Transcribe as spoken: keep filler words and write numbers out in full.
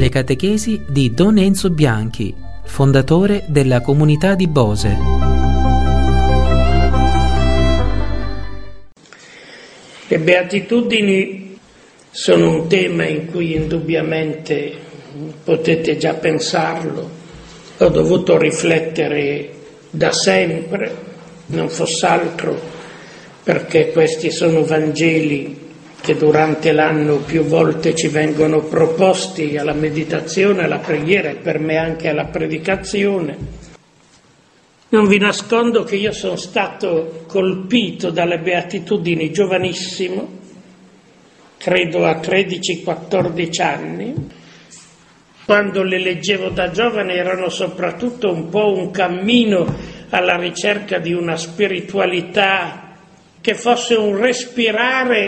alle catechesi di Don Enzo Bianchi, fondatore della comunità di Bose. Le beatitudini sono un tema in cui indubbiamente potete già pensarlo. Ho dovuto riflettere da sempre, non fosse altro perché questi sono Vangeli che durante l'anno più volte ci vengono proposti alla meditazione, alla preghiera e per me anche alla predicazione. Non vi nascondo che io sono stato colpito dalle beatitudini giovanissimo, credo a tredici quattordici anni. Quando le leggevo da giovane erano soprattutto un po' un cammino alla ricerca di una spiritualità che fosse un respirare